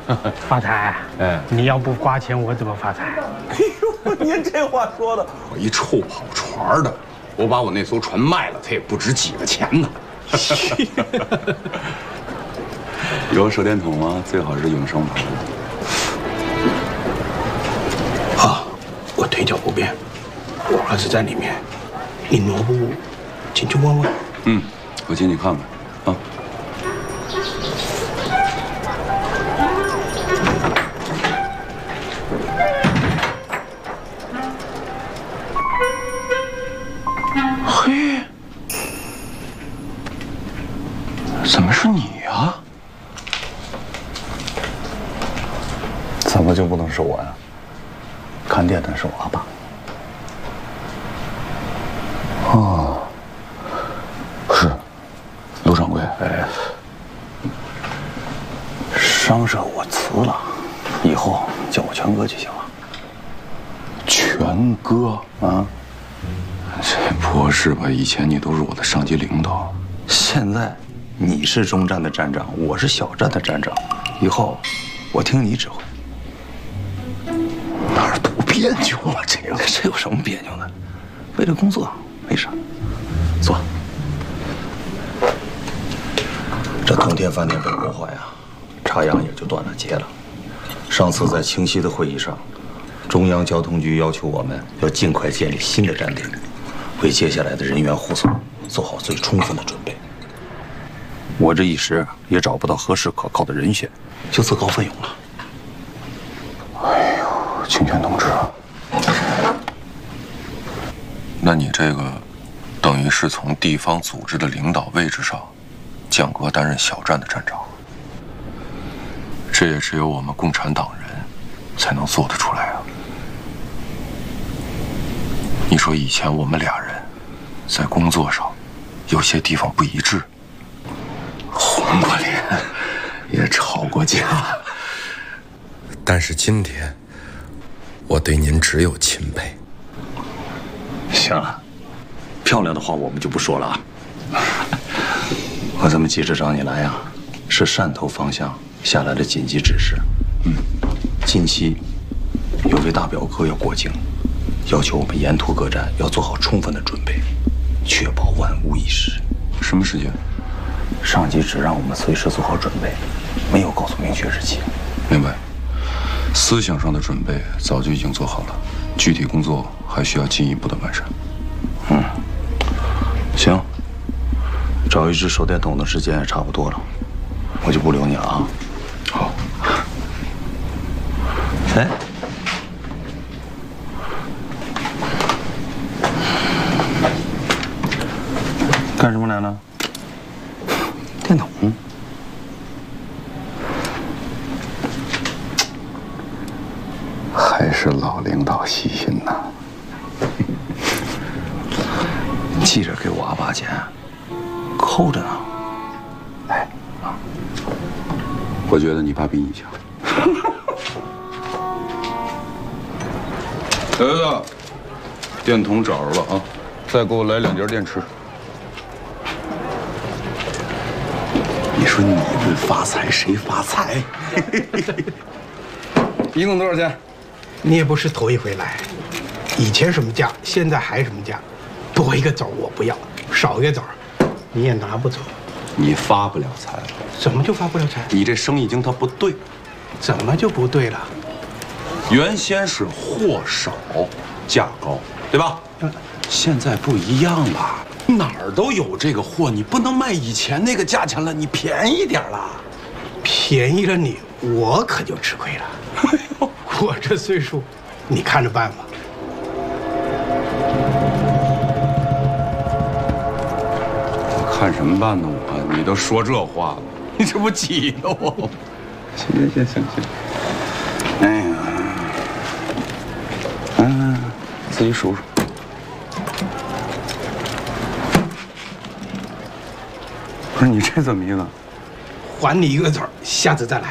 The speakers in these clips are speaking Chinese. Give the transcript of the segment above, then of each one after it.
发财，你要不花钱，我怎么发财？ 哎呦，您这话说的，我一臭跑船的，我把我那艘船卖了，它也不值几个钱呢。 有手电筒吗？最好是永生牌。 啊，我腿脚不便，我儿子在里面，你挪步进去问问。 嗯，我进去看看啊。嘿，怎么是你呀？ 怎么就不能是我呀？看店的是我阿爸。哦，是，卢掌柜。哎，商社我辞了，以后叫我全哥就行了。 全哥啊？ 这不是吧？以前你都是我的上级领导， 现在你是中站的站长，我是小站的站长，以后我听你指挥。哪儿多别扭啊！这有什么别扭的？为了工作，没事。坐。这通天饭店被破坏呀，插秧也就断了节了。上次在清溪的会议上，中央交通局要求我们要尽快建立新的站点，为接下来的人员护送做好最充分的准备。我这一时也找不到合适可靠的人选，就自告奋勇了。哎呦，清泉同志， 那你这个等于是从地方组织的领导位置上降格担任小站的站长，这也只有我们共产党人才能做得出来啊！你说以前我们俩人在工作上有些地方不一致，红过脸，也吵过架，但是今天我对您只有钦佩。 行了，漂亮的话我们就不说了啊。我这么急着找你来呀，是汕头方向下来的紧急指示。近期有位大表哥要过境，要求我们沿途各站要做好充分的准备，确保万无一失。 什么时间？ 上级只让我们随时做好准备，没有告诉明确日期。 明白。思想上的准备早就已经做好了，具体工作还需要进一步的完善。 行，找一支手电筒的时间也差不多了，我就不留你了啊。 好。 哎，干什么来了？电筒。还是老领导细心呐。记着给我阿爸钱，抠着呢。哎， 我觉得你爸比你强。儿子，电筒找着了啊，再给我来2节电池。 你说你们发财谁发财？ 一共多少钱？ 你也不是头一回来，以前什么价，现在还什么价，多一个枣我不要，少一个枣你也拿不走。 你发不了财了。 怎么就发不了财？ 你这生意经它不对， 怎么就不对了？ 原先是货少价高，对吧？现在不一样了，哪儿都有这个货，你不能卖以前那个价钱了，你便宜点了。 便宜了你，我可就吃亏了。我这岁数，你看着办吧。 看什么办呢？你都说这话了，你这不挤得我？行。哎呀，自己数数。不是你这怎么意思？ 还你一个枣，下次再来。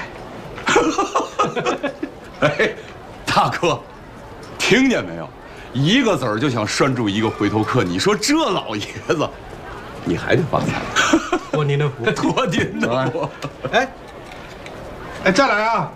哎，大哥，听见没有？一个子儿就想拴住一个回头客，你说这老爷子，你还得发财。 托您的福， 托您的福。 哎，再来啊！